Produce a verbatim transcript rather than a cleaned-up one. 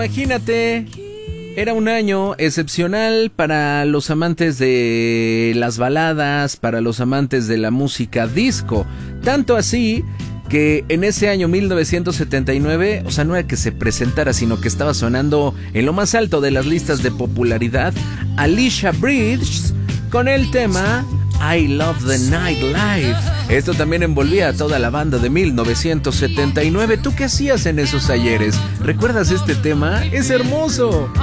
Imagínate, era un año excepcional para los amantes de las baladas, para los amantes de la música disco. Tanto así que en ese año mil novecientos setenta y nueve, o sea, no era que se presentara, sino que estaba sonando en lo más alto de las listas de popularidad Alicia Bridges con el tema I Love the Nightlife. Esto también envolvía a toda la banda de mil novecientos setenta y nueve. ¿Tú qué hacías en esos ayeres? ¿Recuerdas este tema? ¡Es hermoso!